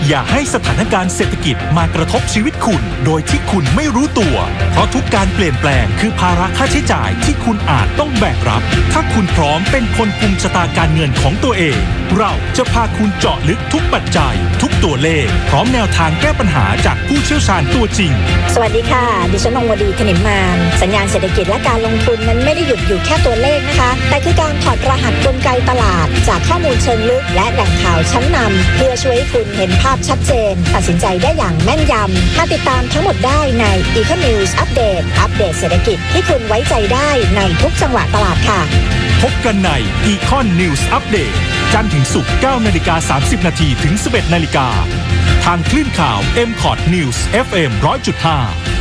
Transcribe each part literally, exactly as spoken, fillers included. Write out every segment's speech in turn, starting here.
อย่าให้สถานการณ์เศรษฐกิจมากระทบชีวิตคุณโดยที่คุณไม่รู้ตัวเพราะทุกการเปลี่ยนแปลงคือภาระค่าใช้จ่ายที่คุณอาจต้องแบกรับถ้าคุณพร้อมเป็นคนกุมชะตาการเงินของตัวเองเราจะพาคุณเจาะลึกทุกปัจจัยทุกตัวเลขพร้อมแนวทางแก้ปัญหาจากผู้เชี่ยวชาญตัวจริงสวัสดีค่ะดิฉันนงวดีขนิมมานสัญญาณเศรษฐกิจและการลงทุนนั้นไม่ได้หยุดอยู่แค่ตัวเลขนะคะแต่คือการถอดรหัสกลไกตลาดจากข้อมูลเชิงลึกและแหล่งข่าวชั้นนำเพื่อช่วยให้คุณเห็นภาพชัดเจนตัดสินใจได้อย่างแม่นยำมาติดตามทั้งหมดได้ใน Econ News Update อัปเดตเศรษฐกิจที่คุณไว้ใจได้ในทุกจังหวะตลาดค่ะพบกันใน Econ News Update จันทร์ถึงศุกร์ เก้านาฬิกาสามสิบนาทีถึง สิบเอ็ดนาฬิกาทางคลื่นข่าว เอ็ม คอร์ด News เอฟ เอ็ม หนึ่งร้อยจุดห้า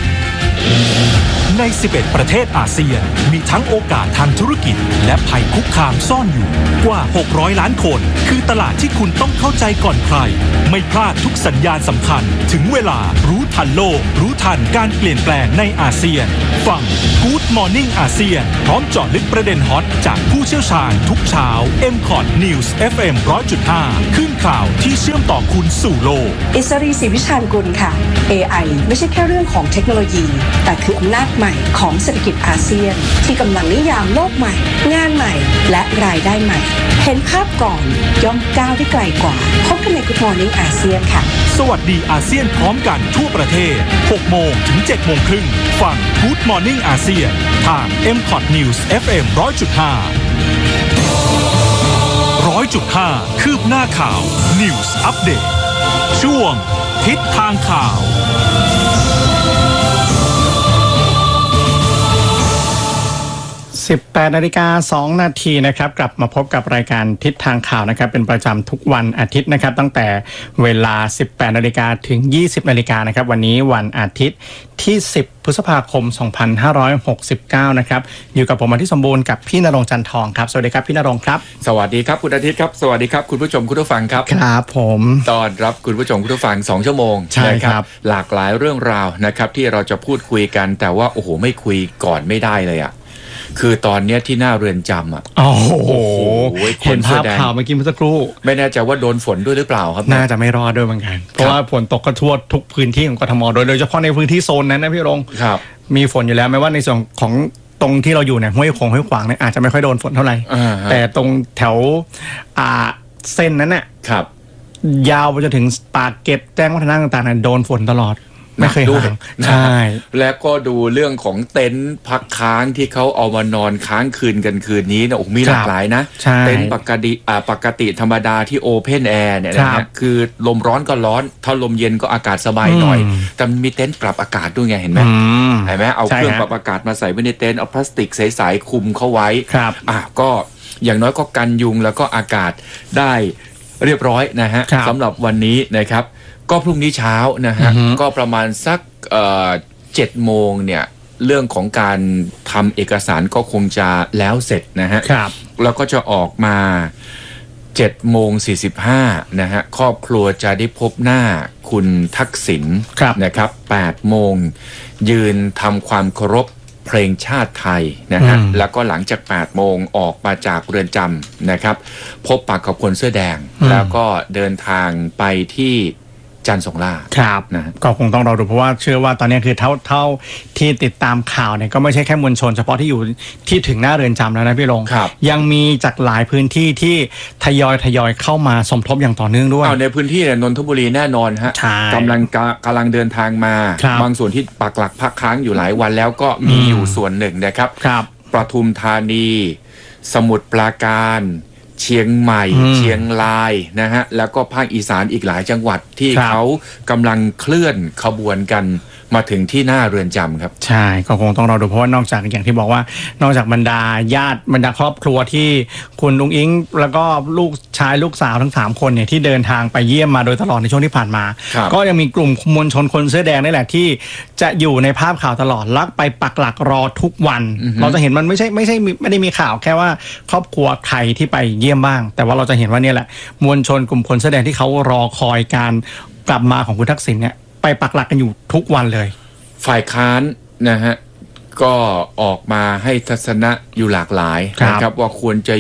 ใน สิบเอ็ด ประเทศอาเซียนมีทั้งโอกาสทางธุรกิจและภัยคุกคามซ่อนอยู่กว่าหกร้อยล้านคนคือตลาดที่คุณต้องเข้าใจก่อนใครไม่พลาดทุกสัญญาณสำคัญถึงเวลารู้ทันโลกรู้ทันการเปลี่ยนแปลงในอาเซียนฟัง Good Morning อาเซียนพร้อมเจาะลึกประเด็นฮอตจากผู้เชี่ยวชาญทุกเช้า เอ็ม คอร์ด News เอฟ เอ็ม หนึ่งร้อยจุดห้า ขึ้นข่าวที่เชื่อมต่อคุณสู่โลกอิสรีศรีวิชาญกุลค่ะ เอ ไอ ไม่ใช่แค่เรื่องของเทคโนโลยีแต่คืออำนาจใหม่ของเศรษฐกิจอาเซียนที่กำลังนิยามโลกใหม่งานใหม่และรายได้ใหม่เห็นภาพก่อนย่อมก้าวได้ไกลกว่าพบกันใน Good Morning อาเซียนค่ะสวัสดีอาเซียนพร้อมกันทั่วประเทศ หกโมงถึง เจ็ดโมงครึ่งฟัง Good Morning อาเซียนทาง เอ็ม คอร์ด News เอฟ เอ็ม หนึ่งร้อยจุดห้า หนึ่งร้อยจุดห้า คืบหน้าข่าว News Update ช่วงทิศทางข่าวสิบแปดนาฬิกาสองนาทีนะครับกลับมาพบกับรายการทิศทางข่าวนะครับเป็นประจำทุกวันอาทิตย์นะครับตั้งแต่เวลา สิบแปดนาฬิกาถึง ยี่สิบนาฬิกานะครับวันนี้วันอาทิตย์ที่สิบพฤษภาคมสองพันห้าร้อยหกสิบเก้านะครับอยู่กับผมอาทิตย์สมบูรณ์กับพี่ณรงค์จันทองครับสวัสดีครับพี่ณรงค์ครับสวัสดีครับคุณอาทิตย์ครับสวัสดีครับคุณผู้ชมคุณผู้ฟังครับครับผมต้อนรับคุณผู้ชมคุณผู้ฟังสองชั่วโมงใช่ครับหลากหลายเรื่องราวนะครับที่เราจะพูดคุยกันแต่ว่าโอ้โหไม่คุยก่อนไม่ได้เลยอ่ะคือตอนนี้ที่หน้าเรือนจำอ่ะโอ้โหเห็นภาพข่าวเมื่อกี้เมื่อสักครู่ไม่แน่ใจว่าโดนฝนด้วยหรือเปล่าครับน่าจะไม่รอดด้วยเหมือนกันเพราะว่าฝนตกกระทั่วทุกพื้นที่ของกทมโดยโดยเฉพาะในพื้นที่โซนนั้นนะพี่รงค์มีฝนอยู่แล้วแม้ว่าในส่วนของตรงที่เราอยู่เนี่ยห้วยคงห้วยขวางเนี่ยอาจจะไม่ค่อยโดนฝนเท่าไหร่แต่ตรงแถวอ่าเส้นนั้นเนี่ยยาวไปจนถึงปากเกร็ดแจ้งวัฒนะต่างๆเนี่ยโดนฝนตลอดไม่เคยห่างใช่แล้วก็ดูเรื่องของเต็นท์พักค้างที่เขาเอามานอนค้างคืนกันคืนนี้นะโอ้มีหลากหลายนะเต็นท์ปกติอ่าปกติธรรมดาที่โอเพนแอร์เนี่ยนะฮะคือลมร้อนก็ร้อนถ้าลมเย็นก็อากาศสบายหน่อยแต่มีเต็นท์ปรับอากาศด้วยไงเห็นไหมเห็นไหมเอาเครื่องปรับอากาศมาใส่ไว้ในเต็นท์เอาพลาสติกใสๆคุมเข้าไว้อ่ะก็อย่างน้อยก็กันยุงแล้วก็อากาศได้เรียบร้อยนะฮะสำหรับวันนี้นะครับก็พรุ่งนี้เช้านะฮะก็ประมาณสักเอ่อเจ็ดโมงเนี่ยเรื่องของการทำเอกสารก็คงจะแล้วเสร็จนะฮะแล้วก็จะออกมาเจ็ดโมงสี่สิบห้านะฮะครอบครัวจะได้พบหน้าคุณทักษิณนะครับแปดโมงยืนทำความเคารพเพลงชาติไทยนะฮะแล้วก็หลังจากแปดโมงออกมาจากเรือนจำนะครับพบปะกับคนเสื้อแดงแล้วก็เดินทางไปที่จันทร์สงราครับนะก็คงต้องรอดูเพราะว่าเชื่อว่าตอนนี้คือเท่าเท่าที่ติดตามข่าวเนี่ยก็ไม่ใช่แค่มวลชนเฉพาะที่อยู่ที่ถึงหน้าเรือนจำแล้วนะพี่รงค์ยังมีจากหลายพื้นที่ที่ทยอยทยอยเข้ามาสมทบอย่างต่อเนื่องด้วยในพื้นที่เนี่ยนนทบุรีแน่นอนฮะกำลังกำลังเดินทางมาบางส่วนที่ปักหลักพักค้างอยู่หลายวันแล้วก็มีอยู่ส่วนหนึ่งนะครับปทุมธานีสมุทรปราการเชียงใหม่เชียงรายนะฮะแล้วก็ภาคอีสานอีกหลายจังหวัดที่เขากำลังเคลื่อนขบวนกันมาถึงที่หน้าเรือนจำครับใช่ก็คงต้องรอดูเพราะว่านอกจากอย่างที่บอกว่านอกจากบรรดาญาติบรรดาครอบครัวที่คุณลุงอิงแล้วก็ลูกชายลูกสาวทั้งสามคนเนี่ยที่เดินทางไปเยี่ยมมาโดยตลอดในช่วงที่ผ่านมาก็ยังมีกลุ่มมวลชนคนเสื้อแดงนี่แหละที่จะอยู่ในภาพข่าวตลอดลักไปปักหลักรอทุกวันเราจะเห็นมันไม่ใช่ไม่ใช่ไม่ได้มีข่าวแค่ว่าครอบครัวใครที่ไปเยี่ยมบ้างแต่ว่าเราจะเห็นว่านี่แหละมวลชนกลุ่มคนเสื้อแดงที่เขารอคอยการกลับมาของคุณทักษิณเนี่ยไปปักหลักกันอยู่ทุกวันเลยฝ่ายค้านนะฮะก็ออกมาให้ทัศนะอยู่หลากหลายนะครับว่าควรจะหยุด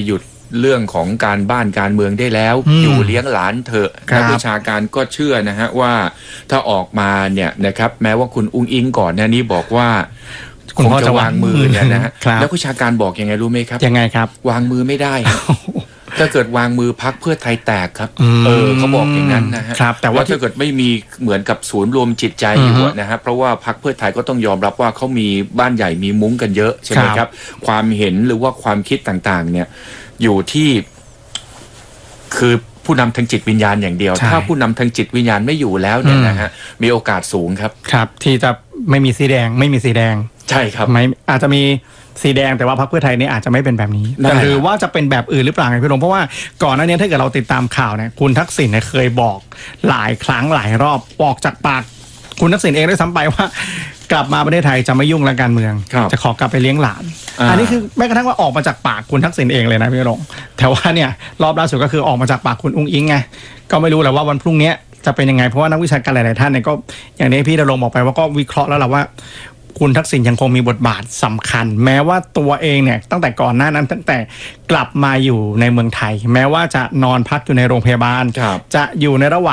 เรื่องของการบ้านการเมืองได้แล้วอยู่เลี้ยงหลานเถอะนักวิชาการก็เชื่อนะฮะว่าถ้าออกมาเนี่ยนะครับแม้ว่าคุณอุ้งอิงก่อนหน้านี้บอกว่าคงจะวางมือเนี่ยนะฮะแล้ววิชาการบอกยังไงรู้ไหมครับยังไงครับวางมือไม่ได้ถ้าเกิดวางมือพรรคเพื่อไทยแตกครับเออเขาบอกอย่างนั้นนะฮะแต่ว่าถ้าเกิดไม่มีเหมือนกับศูนย์รวมจิตใจอยู่นะฮะเพราะว่าพรรคเพื่อไทยก็ต้องยอมรับว่าเขามีบ้านใหญ่มีมุ้งกันเยอะใช่ไหมครับความเห็นหรือว่าความคิดต่างๆเนี่ยอยู่ที่คือผู้นำทางจิตวิญญาณอย่างเดียวถ้าผู้นำทางจิตวิญญาณไม่อยู่แล้วเนี่ยนะฮะมีโอกาสสูงครับครับที่จะไม่มีสีแดงไม่มีสีแดงใช่ครับไม่อาจจะมีสีแดงแต่ว่าพรรคเพื่อไทยเนี่ยอาจจะไม่เป็นแบบนี้แต่หรือว่าจะเป็นแบบอื่นหรือเปล่าไงพี่ลงเพราะว่าก่อนหน้านี้ถ้าเกิดเราติดตามข่าวเนี่ยคุณทักษิณเนี่ยเคยบอกหลายครั้งหลายรอบบอกจากปากคุณทักษิณเองด้วยซ้ำไปว่ากลับมาประเทศไทยจะไม่ยุ่งเรื่องการเมืองจะขอกลับไปเลี้ยงหลานอันนี้คือแม้กระทั่งว่าออกมาจากปากคุณทักษิณเองเลยนะพี่ลงแต่ว่าเนี่ยรอบล่าสุดก็คือออกมาจากปากคุณอุ้งอิงไงก็ไม่รู้แหละว่าวันพรุ่งนี้จะเป็นยังไงเพราะว่านักวิชาการหลายๆท่านเนี่ยก็อย่างนี้พี่ดำรงบอกไปว่าก็วิเคราะห์แล้วแหละว่าคุณทักษิณยังคงมีบทบาทสำคัญแม้ว่าตัวเองเนี่ยตั้งแต่ก่อนหน้านั้นตั้งแต่กลับมาอยู่ในเมืองไทยแม้ว่าจะนอนพักอยู่ในโรงพยาบาลจะอยู่ในระหว่าง